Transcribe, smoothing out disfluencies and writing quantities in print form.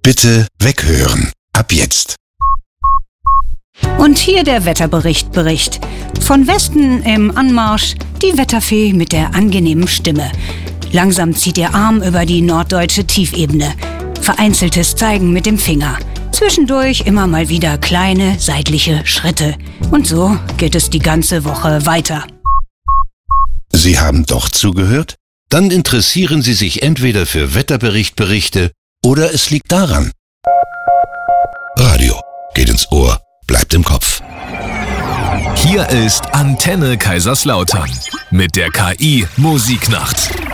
Bitte weghören. Ab jetzt. Und hier der Wetterbericht. Von Westen im Anmarsch die Wetterfee mit der angenehmen Stimme. Langsam zieht ihr Arm über die norddeutsche Tiefebene. Vereinzeltes Zeigen mit dem Finger. Zwischendurch immer mal wieder kleine seitliche Schritte. Und so geht es die ganze Woche weiter. Sie haben doch zugehört? Dann interessieren Sie sich entweder für Wetterberichte oder es liegt daran. Radio geht ins Ohr, bleibt im Kopf. Hier ist Antenne Kaiserslautern mit der KI Musiknacht.